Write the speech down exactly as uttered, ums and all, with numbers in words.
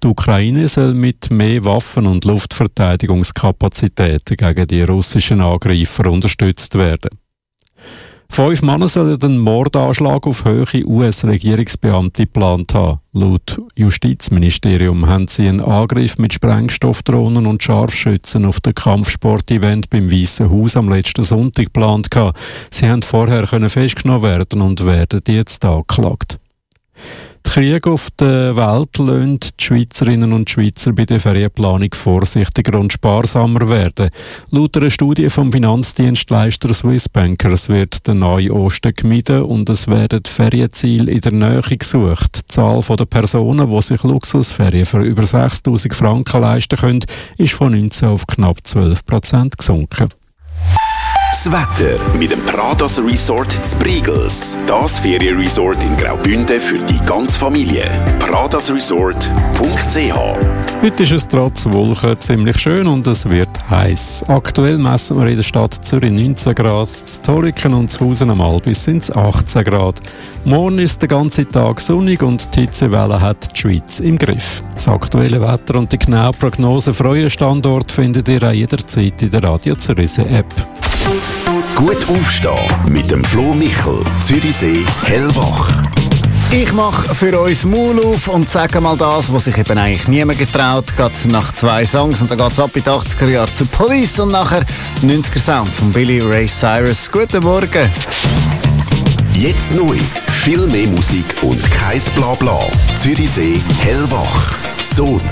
Die Ukraine soll mit mehr Waffen und Luftverteidigungskapazitäten gegen die russischen Angreifer unterstützt werden. Fünf Männer sollen einen Mordanschlag auf hohe U S-Regierungsbeamte geplant haben. Laut Justizministerium haben sie einen Angriff mit Sprengstoffdrohnen und Scharfschützen auf dem Kampfsport-Event beim Weißen Haus am letzten Sonntag geplant gehabt. Sie haben vorher können festgenommen werden und werden jetzt angeklagt. Die Kriege auf der Welt lassen die Schweizerinnen und Schweizer bei der Ferienplanung vorsichtiger und sparsamer werden. Laut einer Studie vom Finanzdienstleister Swissbankers wird der Nahe Osten gemieden und es werden Ferienziele in der Nähe gesucht. Die Zahl der Personen, die sich Luxusferien für über sechstausend Franken leisten können, ist von neunzehn auf knapp zwölf Prozent gesunken. Das Wetter mit dem Pradas Resort zu Briegels. Das Ferienresort in Graubünden für die ganze Familie. pradas resort punkt c h. Heute ist es trotz Wolken ziemlich schön und es wird heiß. Aktuell messen wir in der Stadt Zürich neunzehn Grad, in Zolliken und Zhausen am Albis sind es achtzehn Grad. Morgen ist der ganze Tag sonnig und die Hitzewelle hat die Schweiz im Griff. Das aktuelle Wetter und die genaue Prognose für euren Standort findet ihr auch jederzeit in der Radio Zürich App. Gut aufstehen mit dem Flo Michel, Zürichsee, Hellwach. Ich mache für uns Maul auf und sage mal das, was sich eben eigentlich niemand getraut, gerade nach zwei Songs. Und dann geht es ab in die achtziger Jahre zu Police und nachher neunziger Sound von Billy Ray Cyrus. Guten Morgen. Jetzt neu, viel mehr Musik und kein Blabla. Zürichsee, Hellwach. So